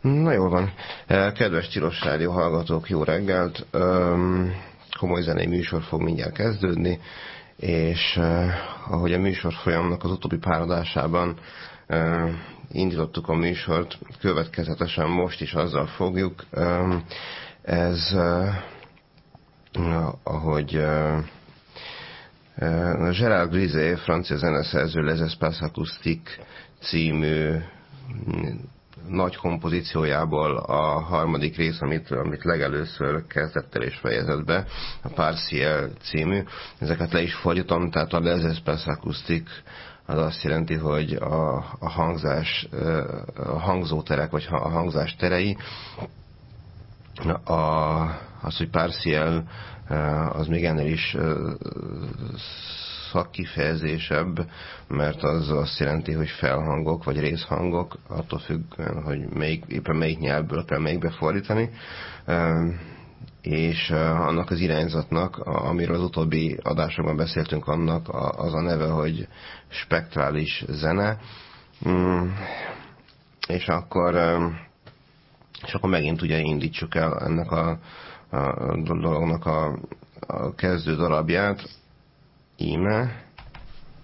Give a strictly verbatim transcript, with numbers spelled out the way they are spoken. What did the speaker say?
Na jól van. Kedves Tilos Rádió hallgatók, jó reggelt! Komoly zenei műsor fog mindjárt kezdődni, és ahogy a műsor folyamnak az utóbbi pár adásában indítottuk a műsort, következetesen most is azzal fogjuk. Ez, ahogy Gérard Grisé, francia zeneszerző Les Espaces Acoustiques című nagy kompozíciójából a harmadik rész, amit, amit legelőször kezdett el és fejezett be, a Partiel című. Ezeket le is fordítom, tehát a Les Espaces Acoustiques az azt jelenti, hogy a, a hangzás, a hangzóterek, vagy a hangzás terei. A, az, hogy Partiel, az még ennél is szakkifejezésebb, mert az azt jelenti, hogy felhangok, vagy részhangok, attól függően, hogy melyik, éppen melyik nyelvből kell melyikbe fordítani. És annak az irányzatnak, amiről az utóbbi adásokban beszéltünk, annak az a neve, hogy spektrális zene. És akkor, és akkor megint ugye indítsuk el ennek a, a dolognak a, a kezdő darabját. Íme.